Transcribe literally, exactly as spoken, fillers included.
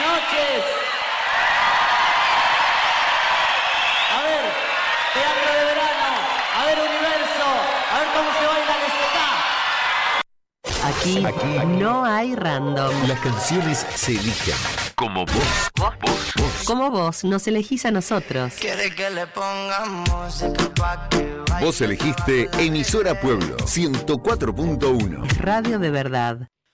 noches. A ver, teatro de verano, a ver universo, a ver cómo se baila el Aquí, Aquí no hay random. Las canciones se eligen como vos. ¿Vos? ¿Vos? ¿Vos? Como vos nos elegís a nosotros. Quiere que le pongamos pa' que Vos elegiste Emisora Pueblo ciento cuatro punto uno. Radio de verdad.